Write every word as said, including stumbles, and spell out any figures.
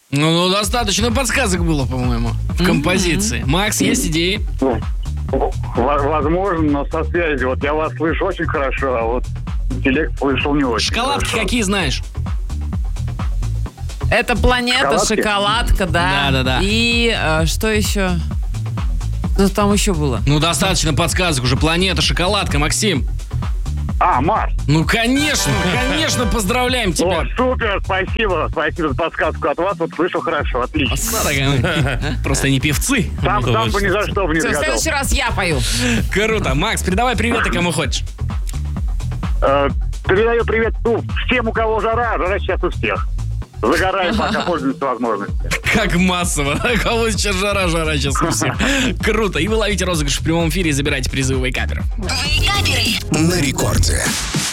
Ну, ну, достаточно подсказок было, по-моему, в композиции. Mm-hmm. Макс, есть идеи? Возможно, но со связью. Вот я вас слышу очень хорошо, а вот интеллект слышал не очень. Шоколадки хорошо. какие знаешь? Это планета, Шоколадки? шоколадка, да. Да-да-да. И э, что еще? Что там еще было? Ну, достаточно подсказок уже. Планета, шоколадка, Максим. А, Марс. Ну, конечно, конечно, поздравляем тебя. О, супер, спасибо. Спасибо за подсказку от вас. Вот слышал хорошо, отлично. Просто они певцы. Сам, сам бы ни за что бы не Все, в догадался. следующий раз я пою. Круто. Макс, передавай приветы кому хочешь. Э, Передаю привет ну, всем, у кого жара. Жара сейчас у всех. Загораем, пока пользуемся возможностью. Как массово. Кого сейчас жара, жара сейчас у всех. Круто. И вы ловите розыгрыш в прямом эфире и забираете призы у Вейкаперов. Вейкаперы на рекорде.